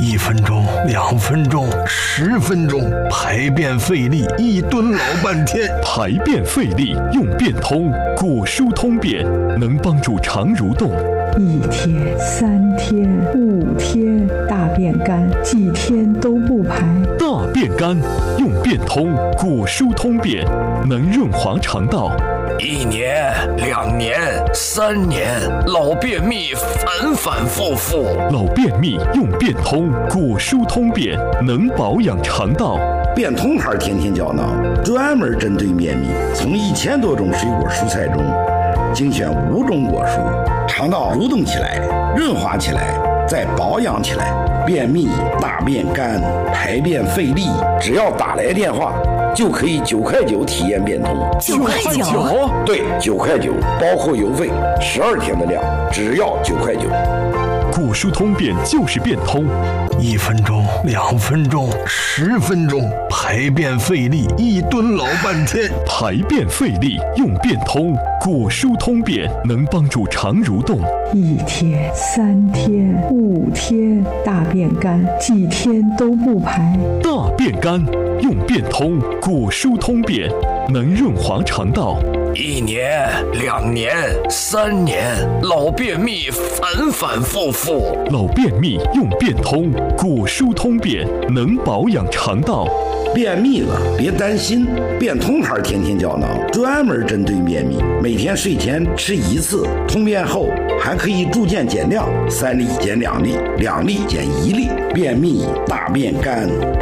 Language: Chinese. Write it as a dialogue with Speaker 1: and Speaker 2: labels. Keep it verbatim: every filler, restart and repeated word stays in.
Speaker 1: 一分钟、两分钟、十分钟，排便费力，一蹲老半天。
Speaker 2: 排便费力用便通，果蔬通便能帮助肠蠕动。
Speaker 3: 一天、三天、五天，大便干，几天都不排。
Speaker 2: 大便干用便通，果蔬通便能润滑肠道。
Speaker 4: 一年、两年、三年，老便秘反反复复。
Speaker 2: 老便秘用便通，果蔬通便能保养肠道。
Speaker 5: 便通牌天天胶囊专门针对便秘，从一千多种水果蔬菜中精选五种果蔬，肠道蠕动起来，润滑起来，再保养起来。便秘、大便干、排便费力，只要打来电话就可以九块九体验便通。
Speaker 6: 九块九？
Speaker 5: 对，九块九，包括邮费，十二天的量，只要九块九。
Speaker 2: 果蔬通便就是便通，
Speaker 1: 一分钟、两分钟、十分钟，排便费力，一蹲老半天。
Speaker 2: 排便费力用便通，果蔬通便能帮助肠蠕动。
Speaker 3: 一天、三天、五天，大便干，几天都不排。
Speaker 2: 大便干用便通，果蔬通便能润滑肠道。
Speaker 4: 一年、两年、三年，老便秘反反复复。
Speaker 2: 老便秘用便通，果蔬通便能保养肠道。
Speaker 5: 便秘了别担心，便通牌天天胶囊专门针对便秘，每天睡前吃一次，通便后还可以逐渐减量，三粒减两粒，两粒减一粒。便秘、大便干、